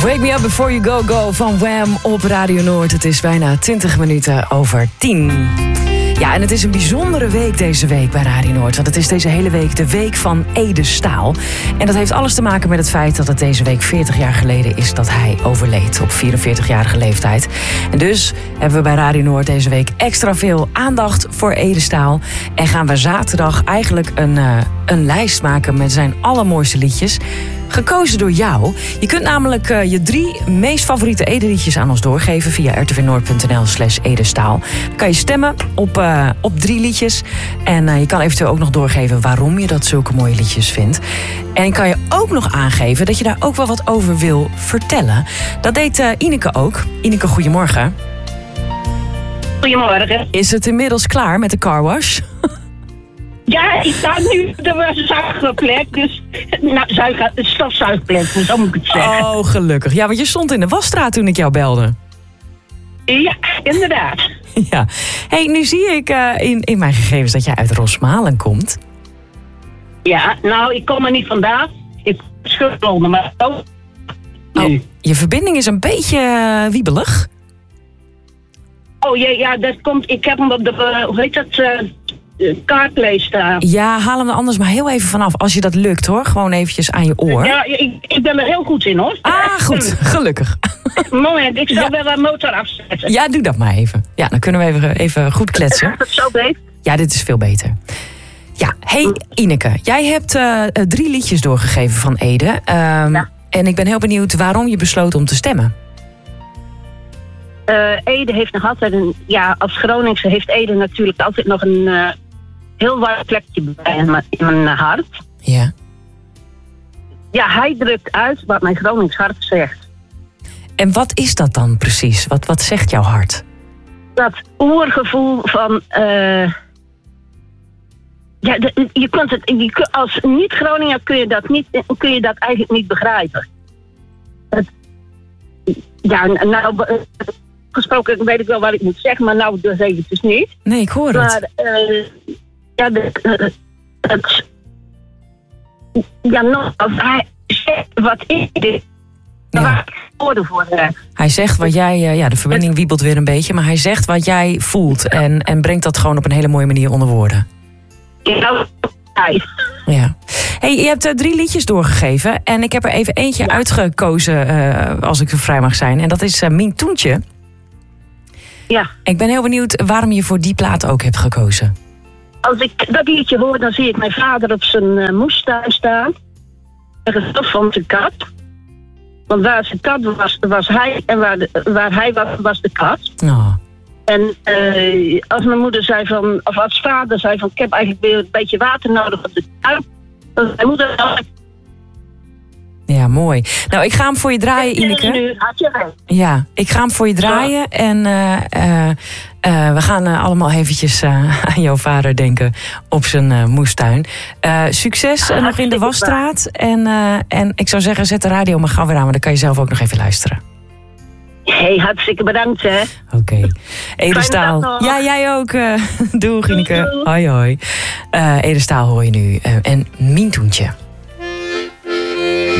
Wake Me Up Before You Go Go van Wham op Radio Noord. Het is bijna 20 minuten over 10. Ja, en het is een bijzondere week deze week bij Radio Noord. Want het is deze hele week de week van Ede Staal. En dat heeft alles te maken met het feit dat het deze week 40 jaar geleden is dat hij overleed. Op 44-jarige leeftijd. En dus hebben we bij Radio Noord deze week extra veel aandacht voor Ede Staal. En gaan we zaterdag eigenlijk een lijst maken met zijn allermooiste liedjes. Gekozen door jou. Je kunt namelijk je 3 meest favoriete Ede-liedjes aan ons doorgeven via rtvnoord.nl/Edestaal. Dan kan je stemmen op 3 liedjes. En je kan eventueel ook nog doorgeven waarom je dat zulke mooie liedjes vindt. En kan je ook nog aangeven dat je daar ook wel wat over wil vertellen. Dat deed Ineke ook. Ineke, goedemorgen. Goedemorgen. Is het inmiddels klaar met de carwash? Ja, ik sta nu, er was een zuigplek, dus een stofzuigplek, zo moet ik het zeggen. Oh, gelukkig. Ja, want je stond in de wasstraat toen ik jou belde. Ja, inderdaad. Ja. Hey, nu zie ik in mijn gegevens dat jij uit Rosmalen komt. Ja, nou, ik kom er niet vandaan. Ik schulden, maar ook. Oh, je verbinding is een beetje wiebelig. Oh ja, dat komt. Ik heb hem op de, hoe heet dat, kaartlees staan. Ja, haal hem er anders maar heel even vanaf. Als je dat lukt hoor, gewoon eventjes aan je oor. Ja, ik ben er heel goed in hoor. Ah, goed. Gelukkig. Moment, ik zal wel de motor afzetten. Ja, doe dat maar even. Ja, dan kunnen we even goed kletsen. Gaat het zo beter? Ja, dit is veel beter. Ja, hey Ineke, jij hebt 3 liedjes doorgegeven van Ede. Ja. En ik ben heel benieuwd waarom je besloot om te stemmen. Ede heeft nog altijd als Groningse heeft Ede natuurlijk altijd nog een heel warm plekje in mijn hart. Ja. Ja, hij drukt uit wat mijn Gronings hart zegt. En wat is dat dan precies? Wat zegt jouw hart? Dat oergevoel van... je kunt het, als niet-Groninger kun je dat eigenlijk niet begrijpen. Gesproken weet ik wel wat ik moet zeggen, maar nou dus eventjes niet. Nee, ik hoor het. Maar als hij zegt wat ik woorden voor. Hij zegt wat jij, de verbinding wiebelt weer een beetje, maar hij zegt wat jij voelt en brengt dat gewoon op een hele mooie manier onder woorden. Ja. Hey, je hebt 3 liedjes doorgegeven en ik heb er even eentje uitgekozen, als ik er vrij mag zijn. En dat is Mien Toentje. Ja. Ik ben heel benieuwd waarom je voor die plaat ook hebt gekozen. Als ik dat liedje hoor, dan zie ik mijn vader op zijn moestuin staan. Gestof van zijn kat. Want waar zijn kat was hij en waar hij was de kat. Oh. En als mijn moeder zei of als vader zei van, ik heb eigenlijk weer een beetje water nodig op de tuin. Dan zei mijn moeder... Ja, mooi. Nou, ik ga hem voor je draaien, Ineke. Ja, ik ga hem voor je draaien. En we gaan allemaal eventjes aan jouw vader denken op zijn moestuin. Succes nog in de wasstraat. En ik zou zeggen, zet de radio maar gauw weer aan. Want dan kan je zelf ook nog even luisteren. Hey, hartstikke bedankt, hè. Oké. Ede Staal. Ja, jij ook. Doeg, Ineke. Hoi, hoi. Ede Staal hoor je nu. En Mien Toentje.